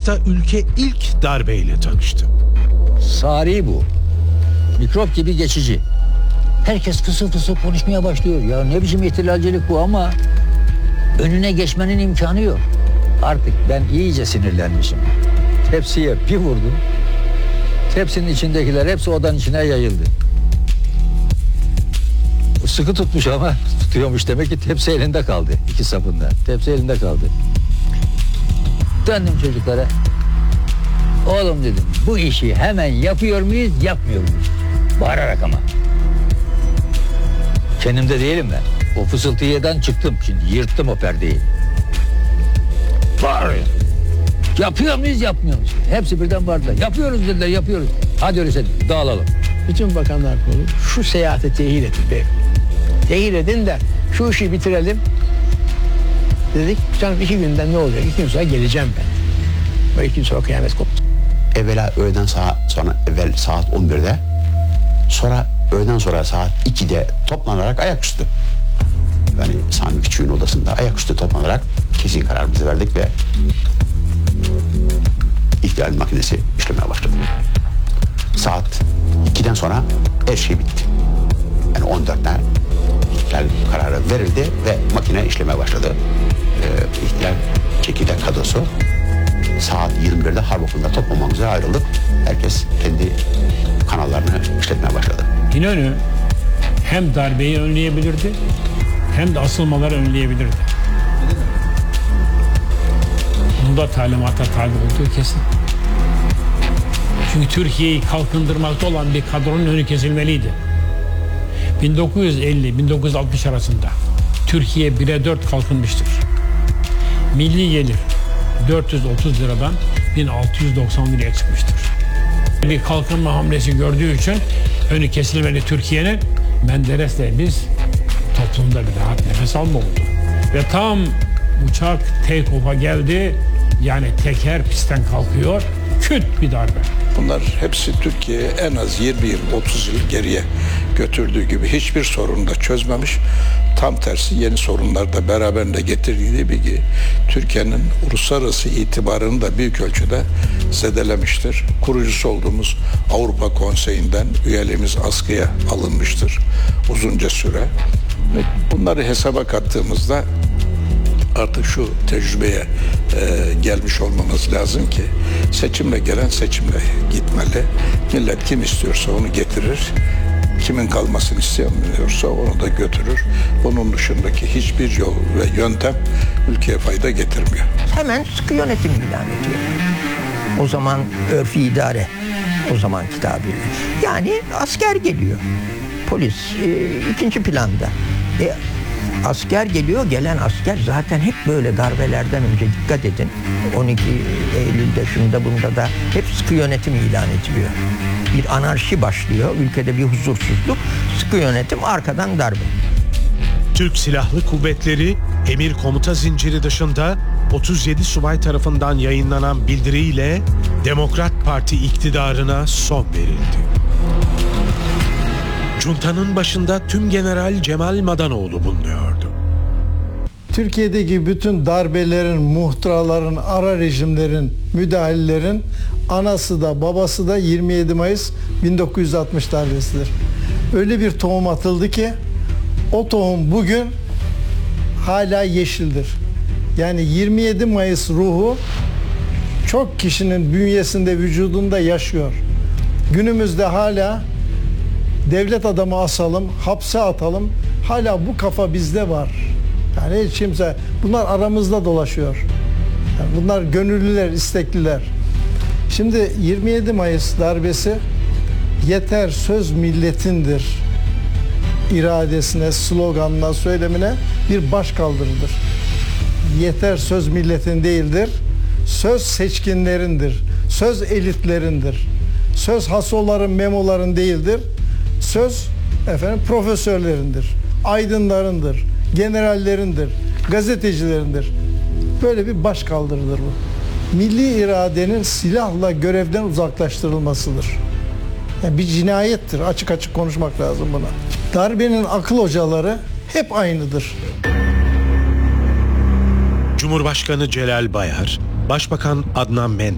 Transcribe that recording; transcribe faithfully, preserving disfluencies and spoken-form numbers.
Mayıs'ta ülke ilk darbeyle tanıştı. Sari bu. Mikrop gibi geçici. Herkes fısıl fısıl konuşmaya başlıyor. Ya ne biçim ihtilalcilik bu ama önüne geçmenin imkanı yok. Artık ben iyice sinirlenmişim. Tepsiye bir vurdum. Tepsinin içindekiler hepsi odanın içine yayıldı. Sıkı tutmuş ama tutuyormuş demek ki tepsi elinde kaldı. İki sapında. Tepsi elinde kaldı. Döndüm çocuklara. Oğlum dedim, bu işi hemen yapıyor muyuz, yapmıyor muyuz? Bağırarak ama. Kendimde değilim ben. O fısıltıdan çıktım şimdi. Yırttım o perdeyi. Bağırıyor. Yapıyor muyuz, yapmıyor muyuz? Hepsi birden bağırdılar. Yapıyoruz dediler, yapıyoruz. Hadi öyleyse dağılalım. Bütün bakanlar kurulu şu seyahati tehir edin be. Tehir edin de şu işi bitirelim. Dedik, canım iki günden ne olacak? İki gün sonra geleceğim ben. O iki gün sonra kıyamet koptu. Evvela öğleden saat sonra evvel saat on birde, sonra öğleden sonra saat ikide toplanarak ayaküstü. Yani Sami Küçük'ün odasında ayaküstü toplanarak kesin kararımızı verdik ve ihtilal makinesi işlemeye başladı. Saat ikiden sonra her şey bitti. Yani on dörtte ihtilal kararı verildi ve makine işlemeye başladı. Ee, ihtilal çekirdek kadrosu saat yirmi birde Harp Okulu'nda toplamamıza ayrıldık. Herkes kendi kanallarını işletmeye başladı. İnönü hem darbeyi önleyebilirdi hem de asılmaları önleyebilirdi. Bunda talimata tabi olduğu kesin. Çünkü Türkiye'yi kalkındırmakta olan bir kadronun önü kesilmeliydi. bin dokuz yüz elli bin dokuz yüz altmış arasında Türkiye bire dört kalkınmıştır. Milli gelir dört yüz otuz liradan bin altı yüz doksan liraya çıkmıştır. Bir kalkınma hamlesi gördüğü için önü kesilmeli Türkiye'nin. Menderes'le biz toplumda bir rahat nefes alma oldu. Ve tam uçak take-off'a geldi, yani teker pistten kalkıyor, küt bir darbe. Bunlar hepsi Türkiye'ye en az yirmi yıl, otuz yıl geriye götürdüğü gibi hiçbir sorunu da çözmemiş. Tam tersi yeni sorunlar da beraberinde getirdiği gibi Türkiye'nin uluslararası itibarını da büyük ölçüde zedelemiştir. Kurucusu olduğumuz Avrupa Konseyi'nden üyeliğimiz askıya alınmıştır uzunca süre. Bunları hesaba kattığımızda artık şu tecrübeye e, gelmiş olmamız lazım ki seçimle gelen seçimle gitmeli. Millet kim istiyorsa onu getirir. Kimin kalmasını istemiyorsa onu da götürür. Bunun dışındaki hiçbir yol ve yöntem ülkeye fayda getirmiyor. Hemen sıkı yönetim ilan ediyor. O zaman örfi idare, o zamanki tabirle. Yani asker geliyor. Polis e, ikinci planda. E, asker geliyor, gelen asker zaten hep böyle darbelerden önce dikkat edin. on iki Eylül'de şunda bunda da hep sıkı yönetim ilan ediliyor. Bir anarşi başlıyor, ülkede bir huzursuzluk, sıkı yönetim, arkadan darbe. Türk Silahlı Kuvvetleri emir komuta zinciri dışında otuz yedi subay tarafından yayınlanan bildiriyle Demokrat Parti iktidarına son verildi. Cunta'nın başında Tümgeneral Cemal Madanoğlu bulunuyordu. Türkiye'deki bütün darbelerin, muhtıraların, ara rejimlerin, müdahalelerin anası da babası da yirmi yedi Mayıs bin dokuz yüz altmış darbesidir. Öyle bir tohum atıldı ki o tohum bugün hala yeşildir. Yani yirmi yedi Mayıs ruhu çok kişinin bünyesinde, vücudunda yaşıyor. Günümüzde hala devlet adamı asalım, hapse atalım, hala bu kafa bizde var. Yani hiç kimse, bunlar aramızda dolaşıyor. Yani bunlar gönüllüler, istekliler. Şimdi yirmi yedi Mayıs darbesi yeter söz milletindir iradesine, sloganına, söylemine bir başkaldırıdır. Yeter söz milletin değildir, söz seçkinlerindir, söz elitlerindir, söz hasoların, memoların değildir, söz efendim profesörlerindir, aydınlarındır, generallerindir, gazetecilerindir. Böyle bir başkaldırıdır bu. Milli iradenin silahla görevden uzaklaştırılmasıdır. Yani bir cinayettir. Açık açık konuşmak lazım buna. Darbenin akıl hocaları hep aynıdır. Cumhurbaşkanı Celal Bayar, Başbakan Adnan Menderes